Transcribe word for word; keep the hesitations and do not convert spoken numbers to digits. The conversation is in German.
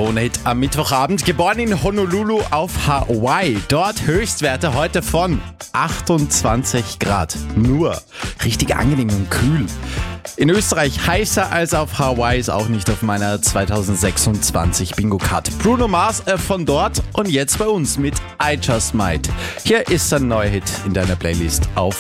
Krone-Hit am Mittwochabend. Geboren in Honolulu auf Hawaii. Dort Höchstwerte heute von achtundzwanzig Grad. Nur richtig angenehm und kühl. In Österreich heißer als auf Hawaii ist auch nicht auf meiner zweitausendsechsundzwanzig Bingo-Card. Bruno Mars äh, von dort und jetzt bei uns mit I Just Might. Hier ist ein neuer Hit in deiner Playlist auf